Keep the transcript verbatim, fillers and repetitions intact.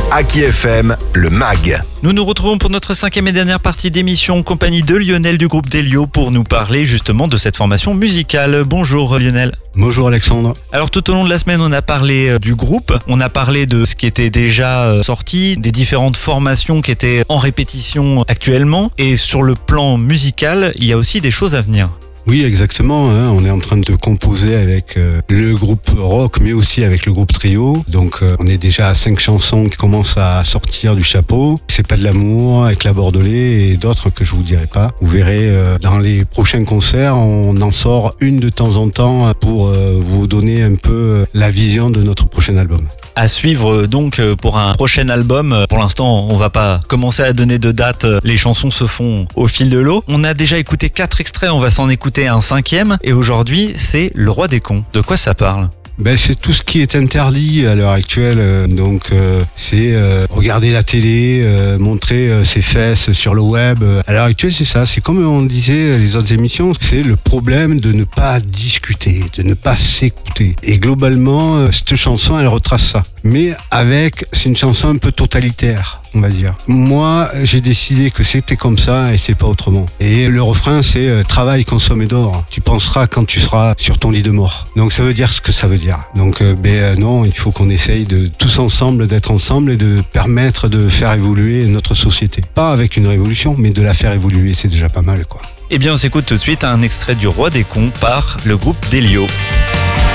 Aki F M, le M A G. Nous nous retrouvons pour notre cinquième et dernière partie d'émission en compagnie de Lionel du groupe Delio pour nous parler justement de cette formation musicale. Bonjour Lionel. Bonjour Alexandre. Alors tout au long de la semaine on a parlé du groupe, on a parlé de ce qui était déjà sorti, des différentes formations qui étaient en répétition actuellement, et sur le plan musical il y a aussi des choses à venir. Oui, exactement. Hein. On est en train de composer avec euh, le groupe rock, mais aussi avec le groupe trio. Donc, euh, on est déjà à cinq chansons qui commencent à sortir du chapeau. C'est pas de l'amour, avec la Bordelais et d'autres que je vous dirai pas. Vous verrez euh, dans les prochains concerts, on en sort une de temps en temps pour euh, vous donner un peu la vision de notre prochain album. À suivre donc pour un prochain album. Pour l'instant, on va pas commencer à donner de date. Les chansons se font au fil de l'eau. On a déjà écouté quatre extraits, on va s'en écouter un cinquième. Et aujourd'hui, c'est Le Roi des Cons. De quoi ça parle ? Ben, c'est tout ce qui est interdit à l'heure actuelle. Donc, euh, c'est euh, regarder la télé, euh, montrer euh, ses fesses sur le web. À l'heure actuelle, c'est ça. C'est comme on disait les autres émissions, c'est le problème de ne pas discuter, de ne pas s'écouter. Et globalement, euh, cette chanson, elle retrace ça. Mais avec, c'est une chanson un peu totalitaire, on va dire. Moi, j'ai décidé que c'était comme ça et c'est pas autrement. Et le refrain, c'est euh, travail, consomme et dors. Tu penseras quand tu seras sur ton lit de mort. Donc ça veut dire ce que ça veut dire. Donc euh, ben euh, non, il faut qu'on essaye de tous ensemble d'être ensemble et de permettre de faire évoluer notre société. Pas avec une révolution, mais de la faire évoluer, c'est déjà pas mal, quoi. Eh bien, on s'écoute tout de suite un extrait du Roi des Cons par le groupe Delio.